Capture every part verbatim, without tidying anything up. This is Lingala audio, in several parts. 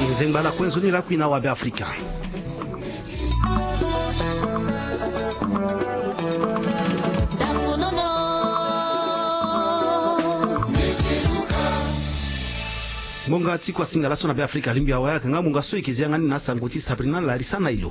Nzengala kwenzuni la kwina wa Afrika. Munga tikwa singala sona be Afrika limbia wa yaka ngamunga so ikiziangani na sanguti Sabrina Larisana ilo.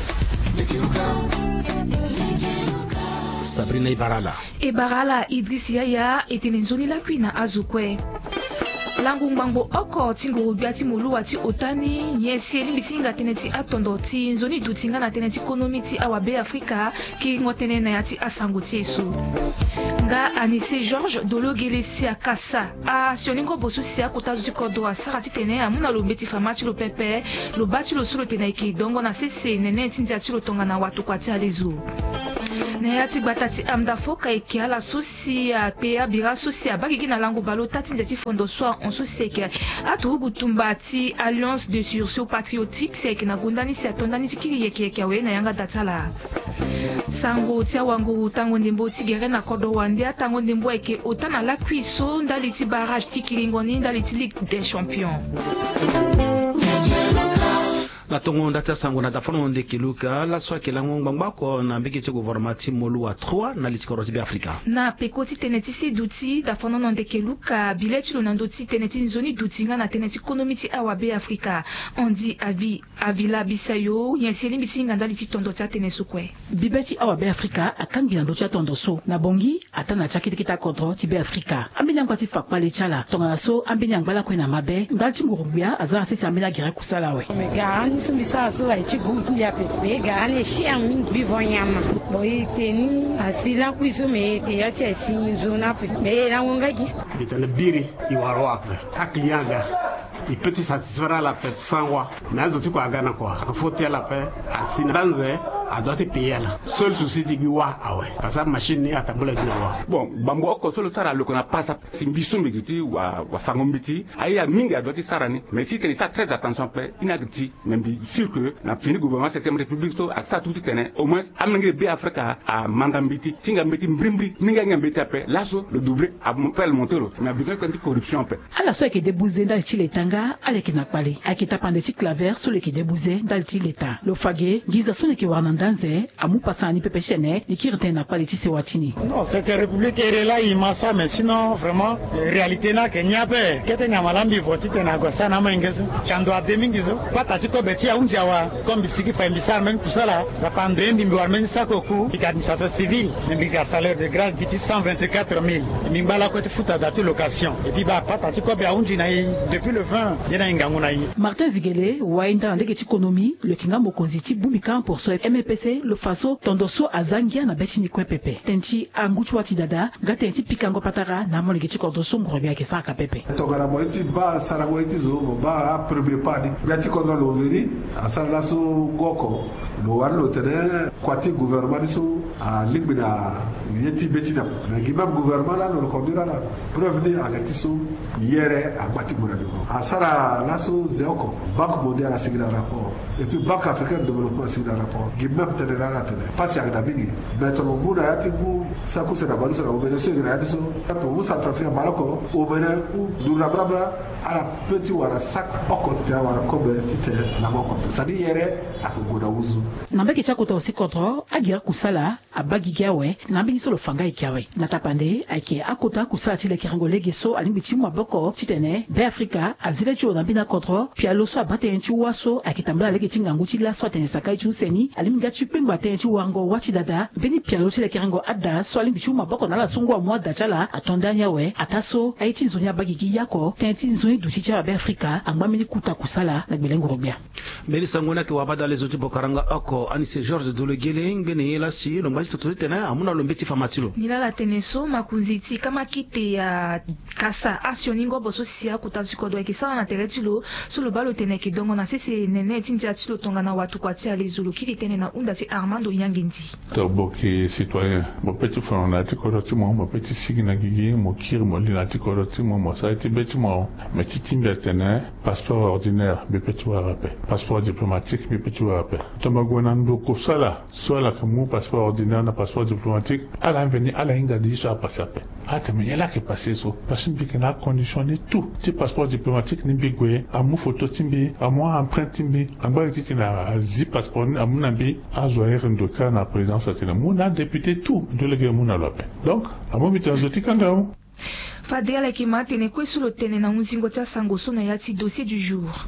Sabrina Ibarala. Ibarala Idris Yaya etenenzoni la kwina azukwe. Langu mbambo oko tingo biati mulu wati otani nyesi limbitsinga teneti atondo ti nzoni dutinga na teneti konomiti awabe Afrika ki ngotene na yati asanguti esu. Nga Anise George dolo gelesi akasa a sioningo bosu sia kotazu ti kodo a sarati tene amuna lo mbeti famati lo pepe lo bati lo sulo tene ki dongo na sese nene tinti ati lo tonga na watu kwa ti alezu. Na yati batati amda foka eki ala sosi a pe abira sosi a bagigi na langu balo tati njati fondo soa on sosi eki atu butumba ti Alliance de Sursaut Patriotique se eki na gundani si atondani ti kiri yeki eki awe na yanga datala. Sango tia wangu tango ndimbo ti gere na kodo wandia tango ndimbo eki otana la kuiso ndali ti barrage ti kiringoni ndali ti Ligue des Champions. La tongo ndata sango na dafono onde kiluka la swa ke lango ngbangba ko na mbeke te gouvernement molu wa trois na litiko rozi be Afrika. Na pekoti teneti si duti dafono onde kiluka bileti lo nandoti teneti nzoni duti nga na teneti konomiti awabe Afrika. Ondi avi avila bisayo yenseli mitinga ndali ti tondo tia tenesu kwe. Bibeti awabe Afrika akangi na ndoti tondo so na bongi atana chakiti kita kontro ti be Afrika. Ambina ngwati fakpa le chala tonga so ambina ngbala kwe na mabe ndali ti ngurubia azana sisi ambina gere kusala we. Sumbisa so ai chigu ya pepe gane shiam min bivonyama boy teni asila kuiso me te ya chesi zona pe me na wongaki bitale biri iwaro apre aklianga i petit satisfaire la paix sans roi mais azotu ko agana ko faut la paix asina danze a doit payer là seul souci di giwa awe parce que machine ni atambula giwa bon bambo ko solo sara le kona passa simbiso mbiti wa wa fangombiti aya mingi a doit sarani mais si tu ça très attention pe inagti même sûr que na fini gouvernement septième république so aksa tout tene au moins amngi be Afrika a mangambiti tinga mbiti mbrimbi ninga ngambiti pe laso le doublé a faire le montero mais besoin de corruption pe ala so ke débouzer dans chile tanga ale ki nakpale akita pandesi claver so le ki débouzer dans chile ta lo fage giza so ne ki warna danze amu pasani pepe chene ni kirte na qualité se watini. Non, cette république est là il m'a ça mais sinon vraiment réalité na Kenya pe kete na malambi voti te na gosa na mengezo kando ademingizo pata tiko betia unjawa comme bisiki fa mbisa men kusala za pandrendi mbi warmen sako ku administrateur civil mbi ka salaire de grâce biti cent vingt-quatre mille mbi mbala ko te futa datu location et puis ba pata tiko be unji na depuis le vingt yena ingangu na yi. Martin Zigele wainda ndege ti économie le kinga mokonzi ti bumika pour so M P C le faso tondoso azangia na beti ni kwe pepe tenchi anguchu wati dada gate tenchi pikango patara na mo legeti kondoso ngorobia ke saka pepe tongara moiti ba sara moiti zo ba a premier pas di gati kondo lo veri asala so goko lo war lo tene kwati gouvernement so a ligbina yeti beti na na gimam gouvernement la lo kondira la preuve de agati so yere a bati mo na do asara la so zeoko banque mondiale a signé un rapport et puis banque africaine de développement a signé un rapport gimam tene la tene pasi akadabigi metro muna yati bu saku sera balu sera obene so gira yati so to bu sa trafia balako obene u dura brabra ala petit wara sak okot te wara kobe tite na moko ça dit yere akugoda wuzu nambeki chako to si kontro agira kusala abagi kiawe nambi solo fanga ikiawe natapande ake akota kusala tile kirango legeso alimbi chimu maboko titene be Afrika azile cho nambi na kontro pia loso abate nchi waso akitambala lege tingangu chila so atene sakai chu seni alimbi gachu pengwa te nchi wango wachi dada beni pia loso le kirango ada so alimbi chimu maboko na la sungwa mwa dachala atondanya we ataso aiti nzoni abagi yako tenti nzoni duti cha be Afrika angwamini kuta kusala na gbelengo robia Beli sangona ke wabada les autres bokaranga ako Anise George Dolegele ngene la si lo mbaji toto tena amuna lo mbeti famatilo nila la teneso makunziti kama kite ya kasa asioningo boso sia kutazu kodo ekisa na teretilo so lo balo tene ke dongo na sese nene tinti atilo tonga na watu kwa tia lezulu kiri tene na unda ti Armando Yanginti toboki citoyen mo petit fon na ti kodo ti mo mo petit sigina gigi mo kiri mo lina ti kodo ti mo mo sa ti beti mo me ti timbe tene passeport ordinaire be petit wa rappel passeport passeport diplomatique mi petit wape tomagona ndoko sala soit que mon passeport ordinaire na passeport diplomatique à l'inveni à l'inga di so passer pe ate me yela ke passer so parce que na conditionné tout ti passeport diplomatique ni bigwe amu photo timbi amu empreinte timbi amba ti na zi passeport amu na bi azoyer ndoka na présidence atina mon na député tout délégué mon na lope donc amu bitanzoti kanga Fadela Kimate ne kwe sous le tene na unzingo tsa sangoso na yati dossier du jour.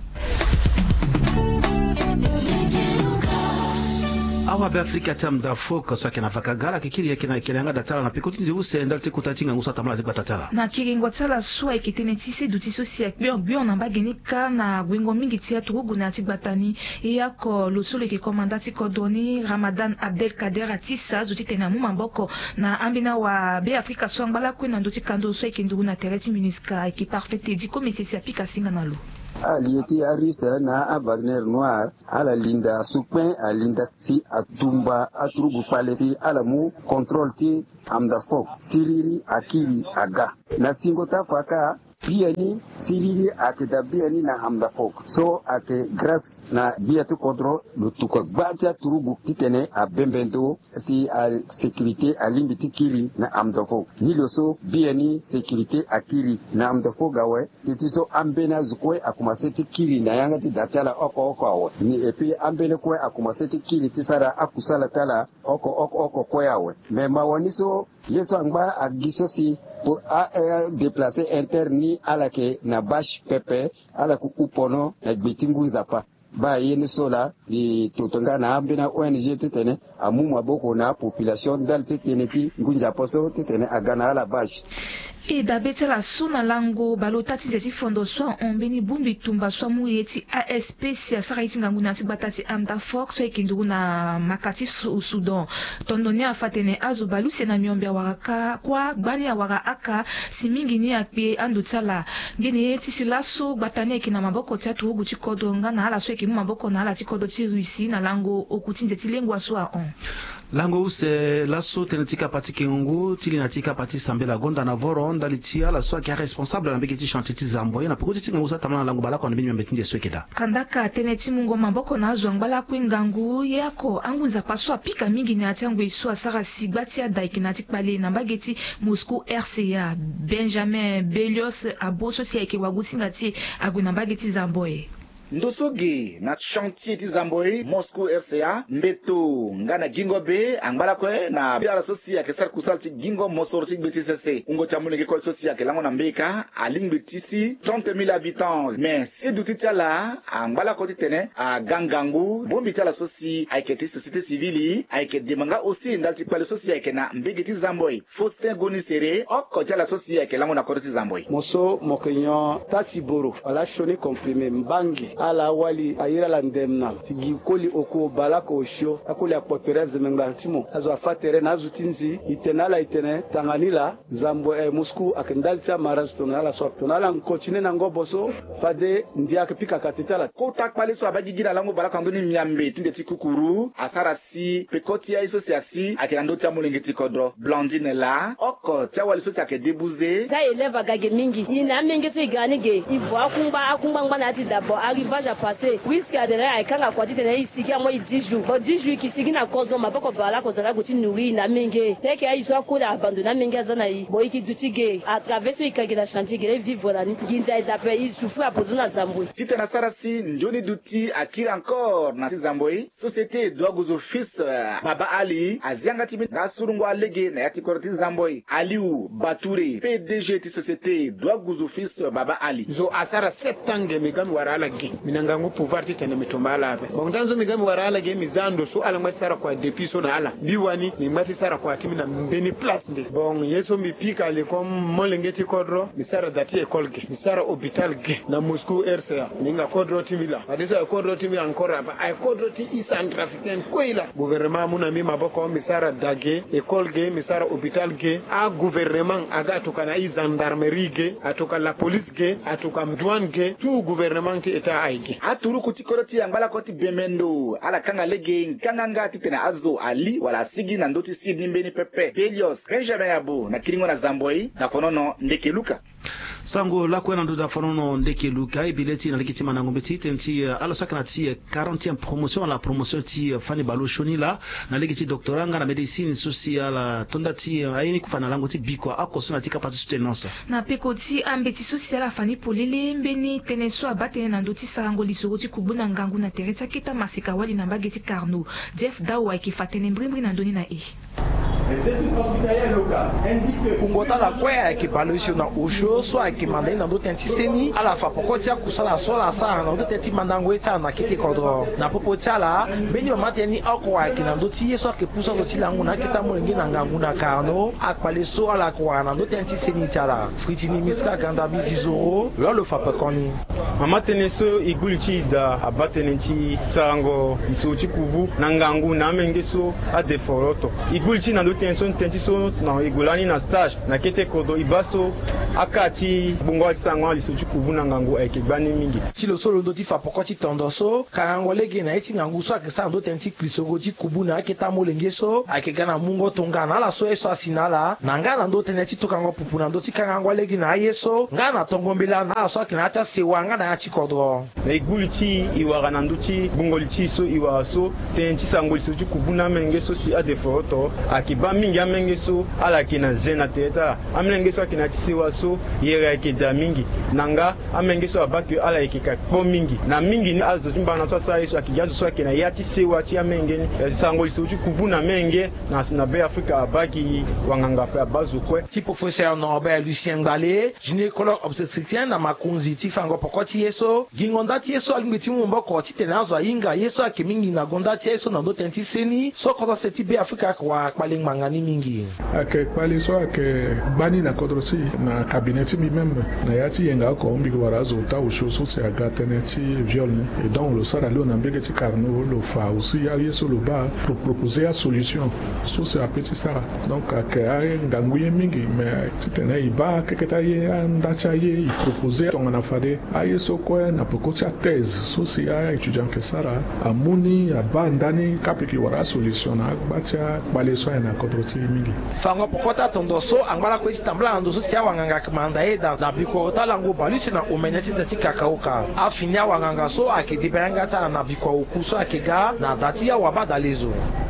awa be Afrika tamda foka so kena vakagala kikiri yake na kelanga datala na pikoti nzi usenda lti kutatinga ngusa tamala zikba tatala na kiringo tsala swa ikitene tise duti sosia bion bion na bageni ka na gwengo mingi tia turugu na tikbatani yako losolo ke komandati kodoni Ramadan Abdel Kader Atissa zuti tena mu mamboko na ambina wa be Afrika so ngala kwena nduti kando so ikindu na tereti miniska ki parfaite di comme c'est apika singa na lo alieti arisa na a Wagner Noir ala linda supin a linda si atumba atrugu palesi ala mu control ti amda fok siriri akiri aga na singota faka biani siriri akida biani na amda fok so ake grâce na biatu kodro lutuko batia turugu titene a bembendo si a sécurité a limbiti kiri na amda fok niloso biani sécurité akiri na amda fok gawe titiso ambena zukwe akumaseti kiri na yanga ti datala oko oko awe ni epi ambele kwe akumaseti kiri tisara akusala tala oko oko oko kwe awe me mawaniso yeso angba agiso si pour a, a déplacer interni ala ke na bash pepe ala ku upono na gbitingu nzapa ba yeni sola di totonga na ambina O N G tetene amu maboko na population dal tetene ti ngunja poso tetene agana ala bash e dabete la suna lango balota tizeti fondo so ombeni bumbi tumba so muyeti A S P si asara itinga nguna ti batati amda fox so ikindu na makati su Sudan tondoni afatene azu balu sena miombe waraka kwa gbani ya wara aka simingi ni akpe andutala ngene ti silaso batani ekina maboko ti aturugu ti kodo ngana ala so ekimu maboko na ala ti kodo ti Russie na lango okutinze ti lengwa so a on lango use laso tenetika pati kengu tili natika pati sambela gonda na voro ndalitia la so ki responsable na bikiti chantiti zambo na pokoti tinga usa tamana lango balako na binyo mbetinje swekeda kandaka teneti mungo maboko na azwa ngala kwingangu yako anguza paswa pika mingi ni atangu isu asara sigbati ya daiki na tikpale na bageti Moscou R C A Benjamin Belios aboso si yake wagusinga ti agu na bageti zamboe ndosoge na chantier ti Zamboi Moscou R C A mbeto ngana gingo be angbala kwe na biala sosi ya kesar kusal ti gingo mosoro ti gbeti sese ungo chamune ke kol sosi ya ke lango na mbeka a lingbeti si trente mille habitants mais si duti tiala angbala ko ti tene a gangangu bombi tiala sosi aike ti société civile aike demanga aussi ndal ti pale sosi aike na mbege ti Zamboi Faustin Gonisere oko tiala sosi ya ke lango na kodo ti Zamboi moso mokenyo tati boro ala shoni comprimé mbangi ala wali ayira la ndemna tigi koli oko balako osho akoli apotereze menga timo azo afatere na zutinzi itenala itene tanganila Zambo e Moscou akendalcha marastona ala soptona ala continue na ngoboso fade ndia akipika katitala ko takpale so abagigira lango balako andoni miambe tunde ti kukuru asara si pekoti ya iso si asi akirando tia molengeti kodro Blandine la oko tia wali so si akedebuze ta eleva gage mingi ina mingi so iganige ivo akumba akumba ngba na ti dabo arrivage à passer whisky a derrière et quand la quantité n'est ici qu'il y a moins dix jours bon dix jours qui s'y na cause ma bako bala ko zala ko ti nourri na mingi te ke ayi so ko la abandonner mingi zana yi boy ki dutige à travers ce ikage la chantier que vivre la ni ginza et d'après il souffre à poser na Zamboi tite na sarasi njoni duti akira encore na Zamboi société doit office Baba Ali azianga ti na surungo alege na yati korti Zamboi Aliou Bature P D G ti société doit office Baba Ali zo asara sept ans de migami warala gi minanga ngu pouvoir ti tene mitumbala abe bon danzo migami warala gi mizando so ala ngati sara kwa depuis so na ala biwani ni ngati sara kwa timi na mbeni place ndi bon yeso mi pika le comme molengeti kodro mi sara dati école ge mi sara hôpital ge na Moscou R C A ninga kodro timi la adiso kodro timi encore ba ay kodro ti East Africaine koila gouvernement muna mi maboko mi sara dage école ge mi sara hôpital ge a gouvernement aga tukana i gendarmerie ge atuka la police ge atuka douane ge tout gouvernement ti eta aige aturu kuti koroti angala koti bemendo ala kanga lege kanga ngati tena azo ali wala sigi na ndoti sidi mbeni pepe Belios Benjamin Yabo na kiringo na Zamboi na fonono ndeke luka sango la kwena ndo da fanono ndeke luka ibileti na likiti manango beti tenti ala sakana ti quarantième promotion la promotion ti Fani Balo Shoni la na likiti doctoranga na medicine sociale tonda ti ayini kufana lango ti bikwa akosona ti kapati soutenance na pekoti ambeti sociale Fani Polele mbeni teneso abatene na ndoti sarango lisoro ti kubuna ngangu na teresa kita masika wali na bageti Carnot Jeff Dawa ki fatene mbrimbri na ndoni na e Les études hospitalières locales indiquent que Kungota la kwea ki baloisio na usho so ki mandai na ndoti antiseni ala fa pokoti ya kusala so la sa na ndoti mandango eta na kiti kodro na popoti ala beni mateni akwa ki na ndoti yeso ki pusa so tilangu na kita molengi na ngangu na Carnot akpale so ala kwa na ndoti antiseni tala fritini mistra ganda bizizoro lolo fa pekoni mama teneso igulchi da abatenenti tsango isuchi kubu na ngangu na mengeso adeforoto igulchi na ndoti tension tension na igulani na stage na kete kodo ibaso akati bungo tsango lisuchi kubu na ngangu ekebani mingi chilo solo ndoti fa pokoti tondoso karango lege na eti ngangu so akesa ndoti tenti krisogoti kubu na aketa molengeso akegana mungo tongana la so eso asinala na ngana ndoti neti tokango pupu na ndoti karango lege na yeso ngana tongombela na so akina acha sewanga na achi kodro na igulchi iwara na ndoti bungo lichi so iwaso tenti sango lisuchi kubu na mengeso si adeforoto akiba mingi amengeso ala kina zena teta amengeso akina tisiwa so yera kida mingi nanga amengeso abaki ala ikika po mingi na mingi ni azo timbana so sa yeso akijazo so akina yati sewa ti amenge sango lisuchi kubuna menge na na be Afrika abaki wanganga pe abazo kwe ti professeur Norbert Lucien Ngale gynécologue obstétricien na makunzi ti fango pokoti yeso gingonda ti yeso alingeti mumbo ko ti tenazo inga yeso akimingi na gonda ti yeso na do tenti seni so ko seti be Afrika kwa kpaling mangani mingi ake kwali so ake bani na kodrosi na kabineti mi même na yati yenga ko mbi warazo ta usho so se agateneti viol et donc le sara lo na mbegeti Carnot lo fa aussi ya yeso lo ba pour proposer la solution so se apeti sara donc ake ay nganguye mingi mais titene iba keketa ye andacha ye proposer ton na fade ay so ko na pokoti thèse so se ya étudiant ke sara amuni abandani kapiki wara solution na bacha bale so na kodrosi mingi fango pokota tondoso angala ko istambla ndo so sia wanganga kmanda eda na biko talango balisi na umeneti tati kakauka afinya wanganga so akidibanga ta na biko ukuso akega na dati ya wabadalezo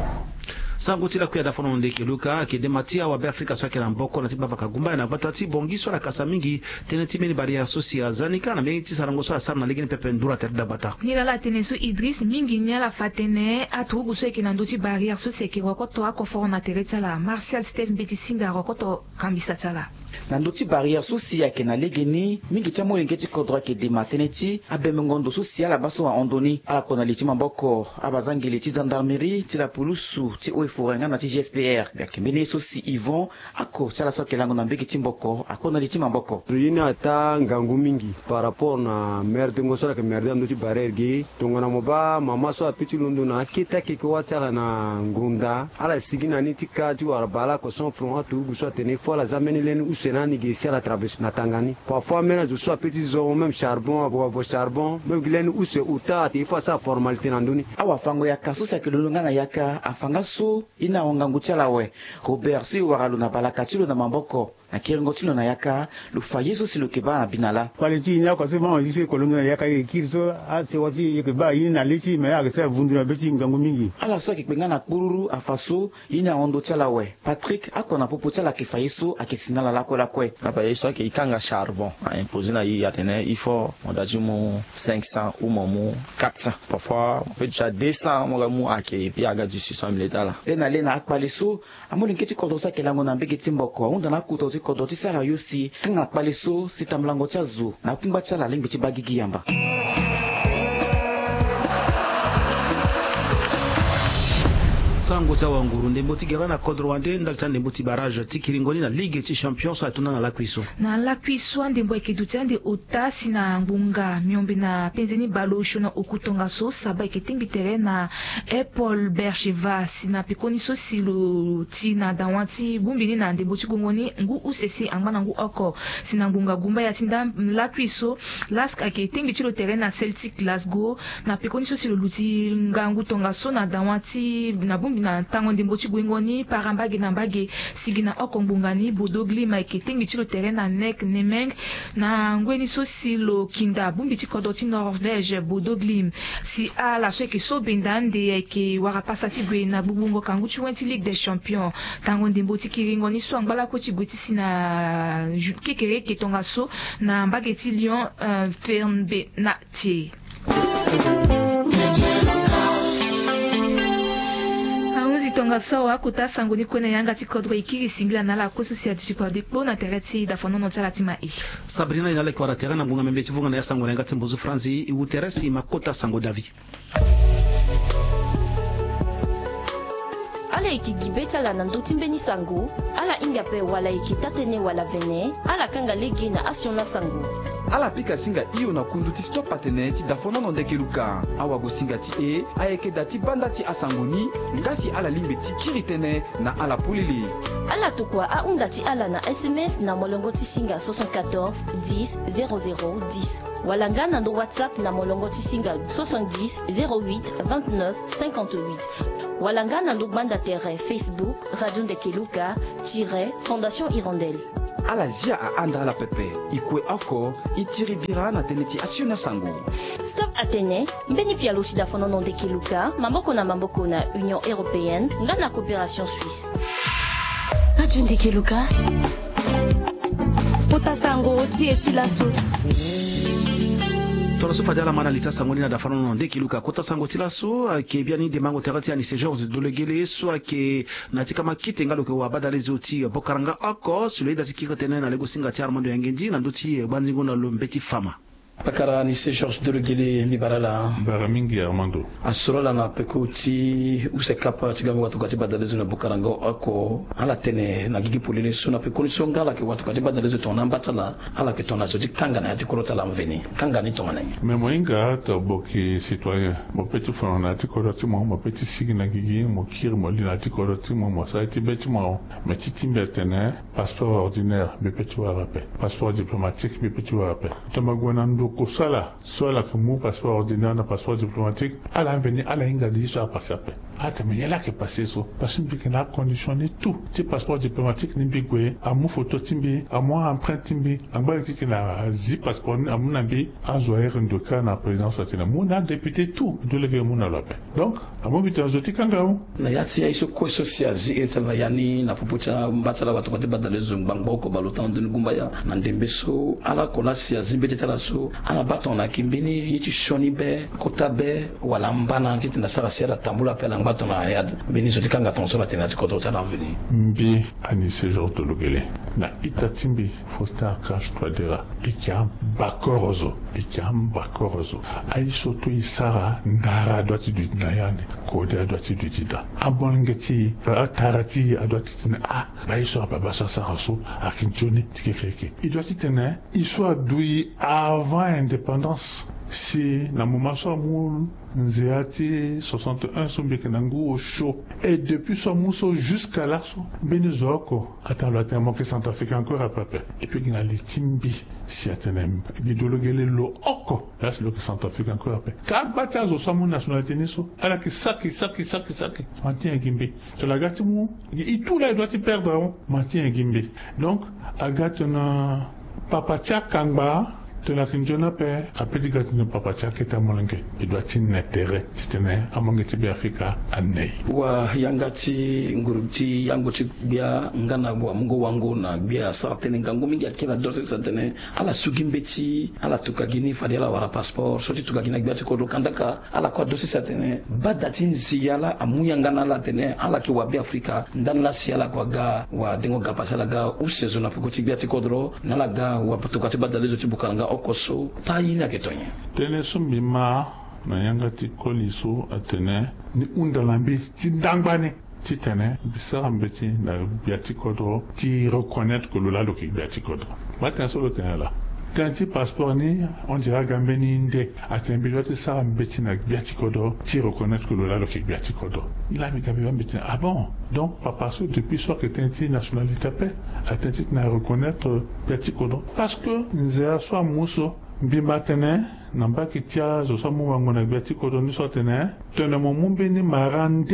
sango tila kuya da fono ndeke luka ke dematia wa be Afrika so kera mboko na tibaba kagumba na batati bongiso la kasa mingi teneti meni baria sosia zanika na mengi sarango so asana ligini pepe ndura terda bata nila la teneso Idris mingi nyala fatene atugu so ke ndoti baria sosia ke rokoto akofo na tereta la Martial Steve Betisinga rokoto kambisa tala na ndoti barrière sosia ke na legeni mingi tamo lengeti kodra ke de mateneti abemengondo sosia la baso wa ondoni ala kona liti mamboko abazangeli ti gendarmerie ti la pulusu ti oeforenga na ti G S P R ya kembeni sosi Yvon ako chala so ke lango na mbeki ti mboko akona liti mamboko yini ata ngangu mingi par rapport na maire de ngosora ke maire de ndoti barrière gi tongona moba mama so apiti lundu na kita ke ko watala na ngunda ala sigina ni ti kati wara bala ko son front atu guso tene fola zameni len senani gi sala traverse na tangani parfois mena je sois petit zo même charbon abo abo charbon même glen ou se uta ti fa sa formalité nanduni awa fango ya kaso sa kelolonga na yaka afanga so ina wangangu chalawe Robert si waralu na balaka tilo na mamboko na kiringo tilo na yaka lu fayeso si lo keba na binala quality ina ko se ma yise kolonga na yaka kirso a se wati yekeba ina lichi me ya se vundura beti ngangu mingi ala so ki penga na kururu afaso ina ondo chalawe Patrick akona popo chala ki fayeso akisinala la la kwe na pa yeso ke ikanga charbon a imposer na yi atene il faut on a dit mon cinq cents ou mon quatre cents parfois on peut déjà deux cents mo mu ake puis aga du six cents mille dollars lena lena akpaleso amoli nketi kodosa kelango na mbeki timboko unda na kuto ti kodoti sara yosi kanga akpaleso sitamlango tia zo na kumba tia la lingbi ti bagigi yamba sango cha wanguru ndembo tigera na kodro wande ndalta ndembo ti barrage tikiringoni na ligue ti champion so atuna na la kuiso na la kuiso ndembo ekedutsande otasi na ngunga miombe na penzeni balosho na okutonga so saba eketimbi tere na Apple Berchevas na pikoni so silo ti na dawanti bumbini na ndembo ti gongoni ngu usesi angba na ngu oko sina ngunga gumba ya tinda la kuiso lask eketimbi ti lo tere na Celtic Glasgow na pikoni so silo luti ngangu tonga so na dawanti na bumbini na tango ndimbo ci gwingoni parambage na mbage sigina okombungani bodogli maike tengi ci le terrain na nek nemeng na ngweni so si lo kinda bumbi ci kodo ci Norvège bodoglim si a la so ke so bendande ke wara pasa ci gwe na bubungo kangu ci wenti Ligue des Champions tango ndimbo ci kiringoni so ngbala ko ci gweti si na kekere ke tonga so na mbage ti Lyon uh, fermbe na tie tonga sawa kuta sangoni kwena yanga ti kodro ikiri singla na la kosu si ati kwa dikbo na tereti da fono no tsala ti mai Sabrina ina le kwa terena mbunga membe ti vunga na sango yanga ti mbozu Franzi i uteresi makota sango Davi ala iki gibeta la nando timbeni sango ala inga pe wala iki tatene wala vene ala kanga legi na asiona sango ala pika singa iyo na kundu ti stop patene ti dafona no ndeke luka awa go singa ti e ayeke da ti banda ti asangoni ngasi ala limbe ti kiritene na ala polili ala tukwa a unda ti ala na sms na molongo ti singa soixante-quatorze dix zéro zéro dix wala nga na ndo whatsapp na molongo ti singa soixante-dix zéro huit vingt-neuf cinquante-huit wala nga na ndo banda tere Facebook Radio Ndekeluka tire Fondation Hirondelle ala zia a anda ala pepe ikwe ako itiri bira na tene ti asiona sango Stop Atene mbeni pia loshi da fono non Ndekeluka mamboko na mamboko na Union Européenne nga na coopération suisse Radio Ndekeluka pota sango ti eti laso Tolo so fadala mana lita sangoni na dafano no ndeki luka kota sango tilaso ke biani de mango terati ani séjour de dolegele so ke na tika makite ngalo ke wabadale zoti bokaranga ako sule da tikiko tene na lego singa ti armando yangenji na ndoti banzingo na lombeti fama pakara ni se Georges Delegele mi barala baramingi Armando asorola na pekoti use kapa tigambo watu kati badalezo na bukarango ako ala tene na gigi polile so na pekoni so ngala ke watu kati badalezo tona mbatala ala ke tona so kanga na ti kolota la mveni kanga ni tona ngi mais moinga to boki citoyen mo petit fona na ti koloti mo mo petit sigi na gigi mo kir mo li na ti koloti mo mo sa ti beti mo mais ti timbe tene passeport ordinaire be petit wa rappel passeport diplomatique be petit wa rappel to magwana ko sala soit que mon passeport ordinaire na passeport diplomatique à la venir à la inga di so a passer après ata mais là que passer so parce que na conditionné tout ti passeport diplomatique ni bigwe a mu photo timbi a moi empreinte timbi en bas ti na zi passeport a mu na bi a zoyer ndoka na présidence atina mu na député tout de le mu na lope donc a mo bitan zoti kangao na yati ya so ko so si azi etala yani na pupucha mbatala watu kote badale zumbango ko balotan de ngumba ya na ndembeso ala kola si azi betala so ana baton na kimbini yichi shoni be kota be wala mbana titi na sara sera tambula pe la baton na yad beni so tikanga ton so la tena tikoto tala mvini mbi ani séjour de logele na itatimbi fosta cash toi dera ikiam bakorozo ikiam bakorozo ai soto isara ndara doiti du nayane kode doiti du tida abongeti tarati adoti tena ah bai so baba sa sa so akinchoni tikekeke i doiti tena iso dui avant indépendance si na moment so mu nzeati soixante-un so bekenangu au chaud et depuis so muso jusqu'à là so benizoko attends le terme que centrafricain encore à peu et puis il a les timbi si atenem gidologele lo oko là c'est le que centrafricain encore après ka bata zo so mu nationalité ni so ala ki saki saki saki saki maintien gimbi to la gati mu et tout là il doit te perdre maintien gimbi donc agatona papa chakangba de la Kinjona pe a petit gâteau de papa chaketa molenke il doit tin intérêt titene amongeti bi Afrika anei wa yangati ngurubti yangoti bia ngana wa mungo wangu na bia sartene ngango mingi akina dosi sartene ala sugimbeti ala tukagini fadela wara passeport soti tukagina bia ko kandaka ala ko dosi sartene badatin ziyala amuya ngana la tene ala ki wa bi Afrika ndanla siala kwa ga wa dengo gapasala ga usezo na pekoti bia tikodro nala ga wa tukati badalezo tibukanga okoso tayina ketonye tene sumbima na yanga ti koliso atene ni undalambi ti dangbane ti tene bisara mbeti na biati kodro ti reconnaître que lola lo ki biati kodro matin solo tene la tanti passeport ni on dira gambe ni nde atene biati sara mbeti na biati kodro ti reconnaître que lola lo ki biati kodro la mi gambe mbeti ah bon donc papa so depuis soir que tanti nationalité paix atenti na reconnaître biati kodro parce que nzea so muso bimba tene namba kitia zo so mu wango na biati kodro ni so tene tene mo mumbe ni marande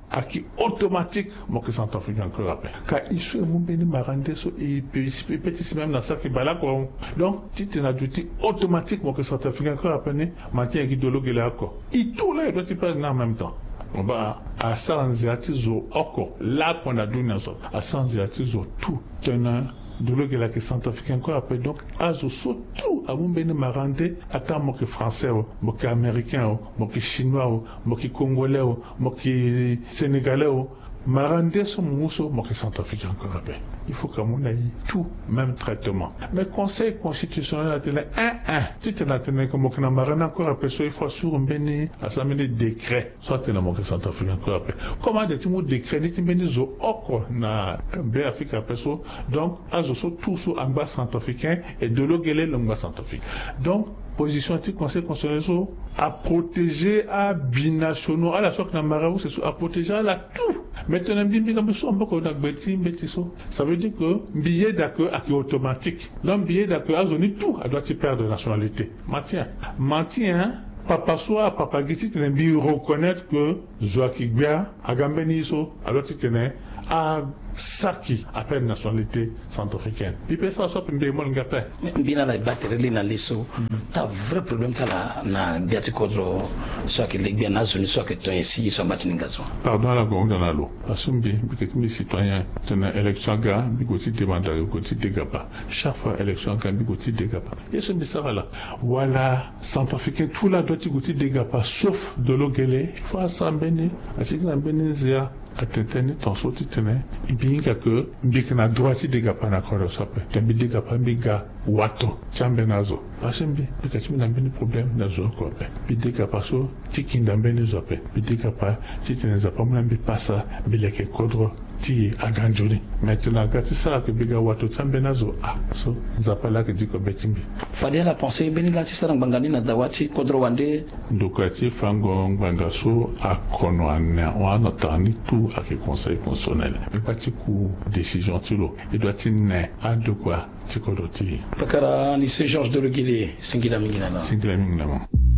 aki automatique mo que centrafricain ko rappel ka isu mo beni marande so et petit même dans ça qui bala ko donc titi na duty automatique mo que centrafricain ko rappel maintien qui dolo gela ko et tout là doit se passer en même temps bah à sanziatizo oko là qu'on a donné ça à sanziatizo tout tenant dolo gela que centrafricain ko rappel donc azo surtout à mo beni marande ata mo que français mo que américain mo que chinois mo que congolais mo que sénégalais marande so muso mo que centrafricain ko rappel il faut que mon aille tout même traitement mais conseil constitutionnel a tenu un un si tu n'as tenu comme que na marane encore après so il faut sur mbeni assemblée décret soit tenu mo que centrafricain encore après comment de timo décret ni timbeni zo oko na be Afrique après so donc azo so tout so amba centrafricain et de l'ogele l'amba centrafricain donc position du conseil constitutionnel à protéger à binationaux à la sorte na maraou c'est à protéger à la tout maintenant bimbi comme so mboko na beti beti so ça veut dire que billet d'accueil est automatique donc billet d'accueil a zone tout elle doit y perdre de nationalité maintien maintien papa soit papa giti tu ne reconnaître que Joaquin Gbia a gambeni so alors tu tenais à saki appelle nationalité centrafricaine puis ça soit une démon ngapé bina la batterie li na leso ta vrai problème ça la na biati kodro soit que les bien nazoni soit que toi ici soit batiningazo pardon la gonga dans la loi asumbi que mes citoyens tena élection ga bigoti demande bigoti dégapa chaque fois élection ga bigoti dégapa et ce message là voilà centrafricain tout là doit bigoti dégapa sauf de l'ogele il faut assembler asikina benezia atentene ton sorti tene binga que bikna droiti de gapa na koro sope tembi de gapa biga wato chambe nazo pasembi bikachimi na mbeni problem na zo ko pe bide gapa so tikinda mbeni zope bide gapa titene za pamuna mbi pasa bileke kodro ti aganjoni maintenant quand ça que biga wato chambe nazo ah so zapala que diko betimbi fadi la pensée beni la tisa na bangani na dawati kodro wande ndokati fango nganga so akono ana wana tani tout à que conseil constitutionnel mais pas tu coup décision tu l'eau il doit tenir à de quoi tu connais Pakara ni Saint Georges de l'Oguilé singila mingila singila mingila